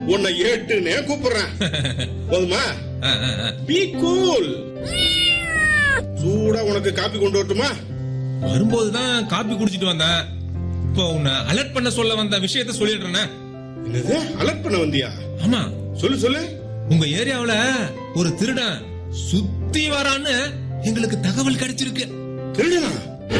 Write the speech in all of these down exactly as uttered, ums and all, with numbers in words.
உன்னை ஏட்டுனே கூப்பிடுறேன். போதுமா? Be cool. சூடா உனக்கு காப்பி கொண்டு வரட்டுமா? வரும்போதுதான் காப்பி குடிச்சிட்டு வந்தேன். இப்போ உன்னை அலர்ட் பண்ண சொல்ல வந்த விஷயத்த சொல்லிடுறேன். என்னது அலர்ட் பண்ண வந்தியா? ஆமா, சொல்லு சொல்லு. உங்க ஏரியாவுல ஒரு திருடன் சுத்தி வரான்னு எங்களுக்கு தகவல் கிடைச்சிருக்கு. திருடனா?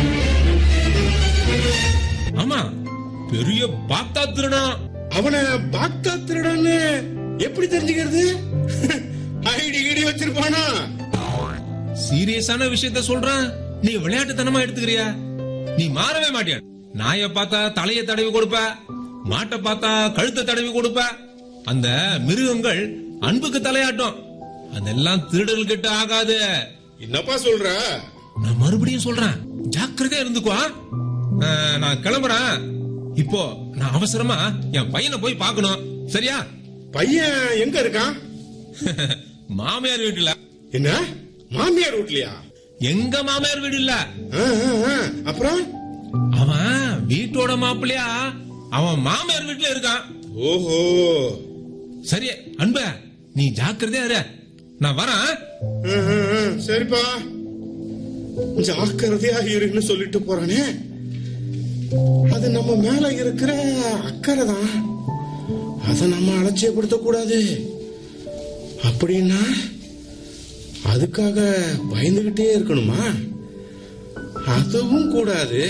ஆமா, பெரிய பாக்தா திருடன். அவனை பாக்தா திருடன்னு எப்படி தெரிஞ்சுக்கிறது? ஐடி கிடி வச்சிருப்பானா? சீரியஸான விஷயத்த சொல்றேன், நீ விளையாட்டுத்தனமா எடுத்துக்கிறியா? நீ மாறவே மாட்டியா? நாயை பார்த்தா தலையை தடவி கொடுப்ப, மாட்டை பார்த்தா கழுத்தை தடவி கொடுப்ப. அந்த மிருகங்கள் அன்புக்கு தலையாட்டும். அதெல்லாம் திருடல் கிட்ட ஆகாது. என்னப்பா சொல்ற? நான் மறுபடியும் சொல்றேன், ஜாக்கிரதையா இருந்துக்கோ. நான் கிளம்புறேன். இப்போ நான் அவசரமா என் பையனை போய் பார்க்கணும். சரியா? பையன் எங்க இருக்கான்? மாமியார் வீட்டுல. என்ன மாமியார் வீட்லயா? எங்க மாமியார் வீடு இல்ல. அப்புறம் அவன் வீட்டோட மாப்பிள்ளையா அவன் மாமியார் வீட்டுல இருக்கான். ஓஹோ, சரி அன்ப, நீ ஜாக்கிரதையா இரு. நான் வரேன். சரிப்பா, ஜாக்கிரதையா இருன்னு சொல்லிட்டு போறானே, அது நம்ம மேல இருக்கிற அக்கறை தான். அத நம்ம அலட்சியப்படுத்த கூடாது. அப்படின்னா அதுக்காக பயந்துகிட்டே இருக்கணுமா? அதுவும் கூடாது.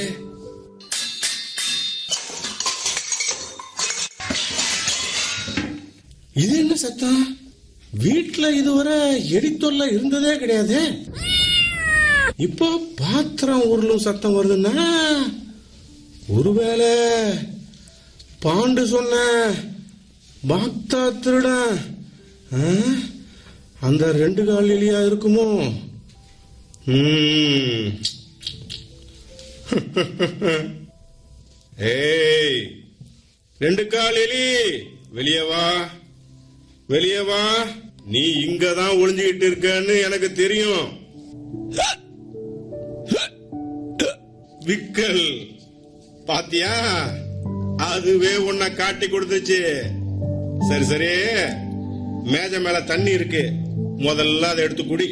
இது என்ன சத்தம்? வீட்டுல இதுவரை எரித்தொல்ல இருந்ததே கிடையாது. இப்போ பாத்திரம் உருளும் சத்தம் வருதுன்னா, ஒருவேளை பாண்டு சொன்ன பாக்தா திருடன் அந்த ரெண்டு கால் எலியா இருக்குமோ? ஏய், ரெண்டு கால் எலி, வெளியே வா, வெளியே வா. நீ இங்கதான் ஒளிஞ்சுகிட்டு இருக்கன்னு எனக்கு தெரியும். விக்கல் பாத்தியா? அதுவே உன்னை காட்டி கொடுத்துச்சு. சரி சரி, மேஜ மேல தண்ணி இருக்கு, முதல்ல அதை எடுத்து குடி.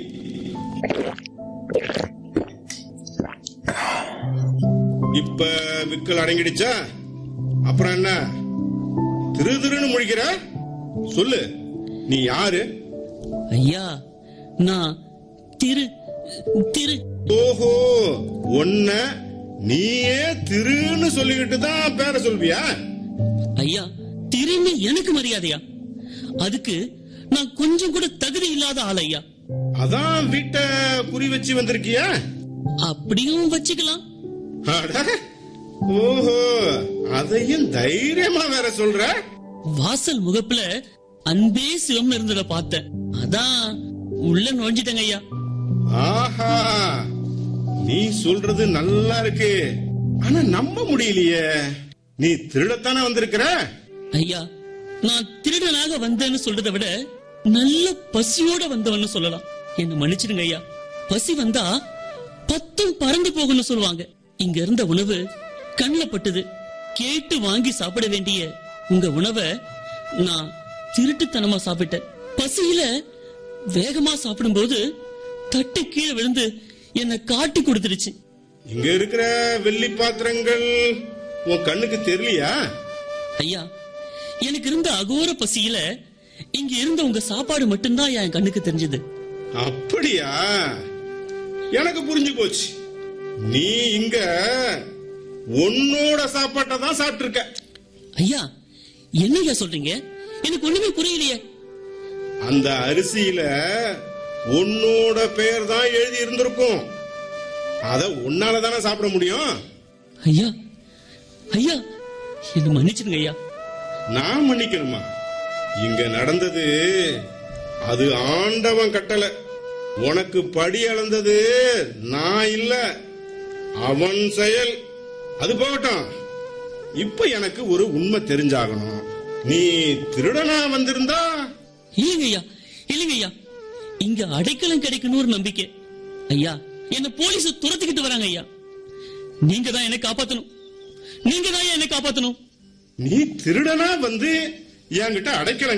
இப்ப விக்கல் அடங்கிடுச்சா? அப்புறம் என்ன திரு திருன்னு முழிக்கிற? சொல்லு, நீ யாரு? ஐயா, நான் திரு திரு. ஓஹோ, ஒன்ன நீயே திருன்னு சொல்லிக்கிட்டு தான் பேர சொல்வியா? ஐயா, திருன்னு எனக்கு மரியாதையா? அதுக்கு நான் கொஞ்சம் கூட தகுதி இல்லாத ஆள் ஐயா. அதான் வீட்டை குறி வச்சு வந்திருக்கியா? அப்படியும் வச்சுக்கலாம். ஓஹோ, அதையும் தைரியமா வேற சொல்ற. வாசல் முகப்புல அன்பே சிவம் இருந்தத பார்த்தேன், அதான் உள்ள நுழைஞ்சிட்டங்க ஐயா. ஆஹா, நீ சொல்றது நல்லா இருக்கு, ஆனா நம்ப முடியலையே. நீ திருடத்தானே வந்திருக்கிற? ஐயா, நான் திருடனாக வந்தேன்னு சொல்றதை விட நல்ல பசியோட வந்தவன்னு சொல்லலாம். என்ன மன்னிச்சிடுங்க ஐயா. பசி வந்தா பத்தும் பறந்து போகும்னு சொல்லுவாங்க. இங்க இருந்த உணவு கண்ணுல பட்டது. கேட்டு வாங்கி சாப்பிட வேண்டிய உங்க உணவை நான் திருட்டுத்தனமா சாப்பிட்டேன். பசியில வேகமா சாப்பிடும் போது தட்டு கீழே விழுந்து என்ன காட்டி கொடுத்துருச்சு. இங்க இருக்கிற வெள்ளி பாத்திரங்கள் உன் கண்ணுக்கு தெரியலையா? ஐயா, எனக்கு இருந்த அகோர பசியில இங்க இருந்த உங்க சாப்பாடு மட்டும்தான் என் கண்ணுக்கு தெரிஞ்சது. அப்படியா? எனக்கு புரிஞ்சு போச்சு. நீ இங்க உன்னோட சாப்பாட்டை தான் சாப்பிட்டு இருக்க. ஐயா, என்னையா சொல்றீங்க? எனக்கு ஒண்ணுமே புரியலையே. அந்த அரிசியில உன்னோட பெயர் தான் எழுதி இருந்திருக்கும். அத உன்னால தானே சாப்பிட முடியும். ஐயா, ஐயா, என்ன மன்னிச்சிருங்க ஐயா. நான் மன்னிக்கணுமா? இங்க நடந்தது அது ஆண்டவன் கட்டளை. உனக்கு படி அளந்தது நான் இல்ல, அவன் செயல். அது போகட்டும், இப்ப எனக்கு ஒரு உண்மை தெரிஞ்சாகணும். நீ திருடனா வந்திருந்தா? இல்லைங்க ஐயா, இல்லைங்க ஐயா. இங்க அடைக்கலம் கிடைக்கணும் ஒரு நம்பிக்கை. ஐயா, என்ன போலீஸ் துரத்துக்கிட்டு வராங்க ஐயா. நீங்க தான் என்ன காப்பாத்தணும். நீங்க தான் என்ன காப்பாத்தணும். நீ திருடனா வந்து என்கிட்ட அடைக்கல